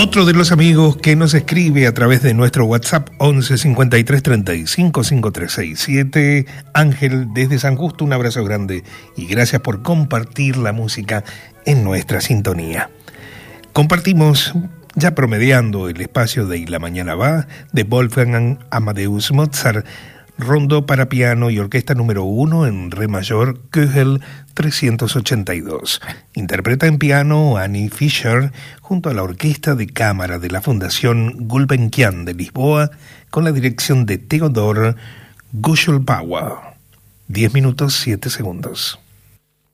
Otro de los amigos que nos escribe a través de nuestro WhatsApp 11 53 35 5367, Ángel desde San Justo, un abrazo grande y gracias por compartir la música en nuestra sintonía. Compartimos, ya promediando el espacio de Y la mañana va, de Wolfgang Amadeus Mozart, Rondo para piano y orquesta número 1 en re mayor, Köchel 382. Interpreta en piano Annie Fischer junto a la orquesta de cámara de la Fundación Gulbenkian de Lisboa con la dirección de Theodor Guschelbauer. 10 minutos 7 segundos.